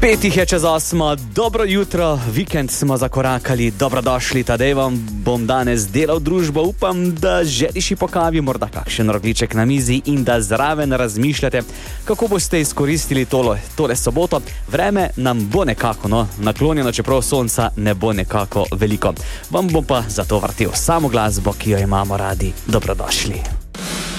5 jih je čez 8, dobro jutro, vikend smo zakorakali, dobrodošli, Tadej vam bom danes delal družbo, upam, da želiš po kavi, morda kakšen rogliček na mizi in da zraven razmišljate, kako boste izkoristili tole soboto. Vreme nam bo nekako naklonjeno, čeprav sonca ne bo nekako veliko. Vam bom pa zato vrtel samo glasbo, ki jo imamo radi. Dobrodošli.